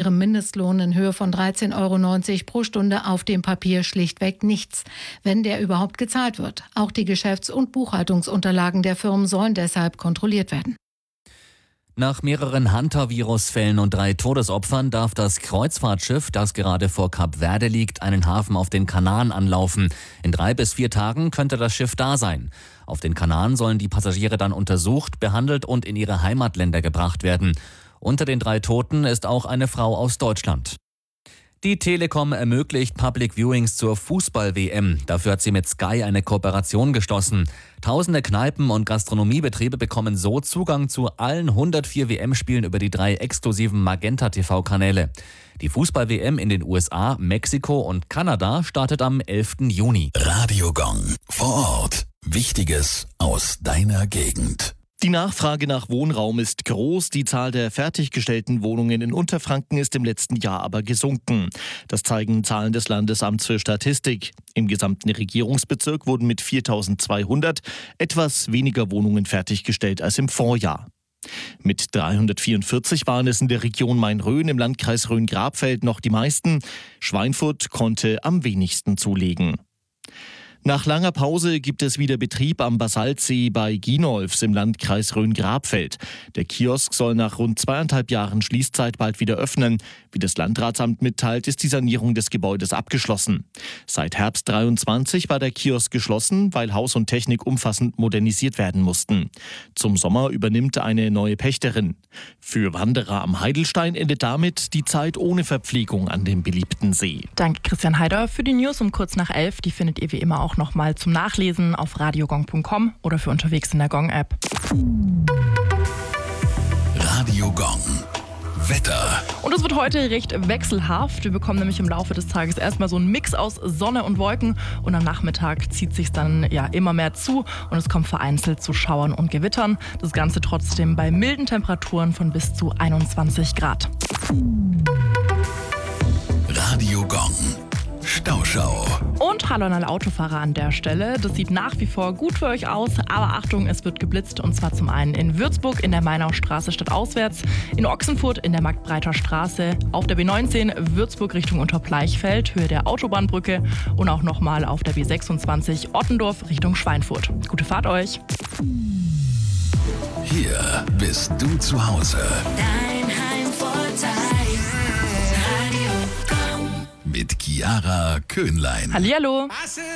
ihrem Mindestlohn in Höhe von 13,90 € pro Stunde auf dem Papier schlichtweg nichts, wenn der überhaupt gezahlt wird. Auch die Geschäfts- und Buchhaltungsunterlagen der Firmen sollen deshalb kontrolliert werden. Nach mehreren Hunter-Virus-Fällen und 3 Todesopfern darf das Kreuzfahrtschiff, das gerade vor Kap Verde liegt, einen Hafen auf den Kanaren anlaufen. In 3 bis 4 Tagen könnte das Schiff da sein. Auf den Kanaren sollen die Passagiere dann untersucht, behandelt und in ihre Heimatländer gebracht werden. Unter den 3 Toten ist auch eine Frau aus Deutschland. Die Telekom ermöglicht Public Viewings zur Fußball-WM. Dafür hat sie mit Sky eine Kooperation geschlossen. Tausende Kneipen und Gastronomiebetriebe bekommen so Zugang zu allen 104 WM-Spielen über die 3 exklusiven Magenta-TV-Kanäle. Die Fußball-WM in den USA, Mexiko und Kanada startet am 11. Juni. Radio Gong. Vor Ort. Wichtiges aus deiner Gegend. Die Nachfrage nach Wohnraum ist groß, die Zahl der fertiggestellten Wohnungen in Unterfranken ist im letzten Jahr aber gesunken. Das zeigen Zahlen des Landesamts für Statistik. Im gesamten Regierungsbezirk wurden mit 4.200 etwas weniger Wohnungen fertiggestellt als im Vorjahr. Mit 344 waren es in der Region Main-Rhön im Landkreis Rhön-Grabfeld noch die meisten. Schweinfurt konnte am wenigsten zulegen. Nach langer Pause gibt es wieder Betrieb am Basaltsee bei Ginolfs im Landkreis Rhön-Grabfeld. Der Kiosk soll nach rund 2,5 Jahren Schließzeit bald wieder öffnen. Wie das Landratsamt mitteilt, ist die Sanierung des Gebäudes abgeschlossen. Seit Herbst 23 war der Kiosk geschlossen, weil Haus und Technik umfassend modernisiert werden mussten. Zum Sommer übernimmt eine neue Pächterin. Für Wanderer am Heidelstein endet damit die Zeit ohne Verpflegung an dem beliebten See. Danke Christian Heider für die News um kurz nach 11. Die findet ihr wie immer auch nochmal zum Nachlesen auf radiogong.com oder für unterwegs in der Gong-App. Radio Gong. Wetter. Und es wird heute recht wechselhaft. Wir bekommen nämlich im Laufe des Tages erstmal so einen Mix aus Sonne und Wolken und am Nachmittag zieht sich dann immer mehr zu und es kommt vereinzelt zu Schauern und Gewittern. Das Ganze trotzdem bei milden Temperaturen von bis zu 21 Grad. Radio Gong. Stauschau. Und hallo an alle Autofahrer an der Stelle. Das sieht nach wie vor gut für euch aus, aber Achtung, es wird geblitzt und zwar zum einen in Würzburg in der Mainaustraße stadtauswärts, in Ochsenfurt in der Marktbreiter Straße, auf der B19 Würzburg Richtung Unterbleichfeld, Höhe der Autobahnbrücke und auch nochmal auf der B26 Ottendorf Richtung Schweinfurt. Gute Fahrt euch! Hier bist du zu Hause. Dein Heimvorteil. Radio Gong. Mit Chiara Köhnlein. Hallihallo!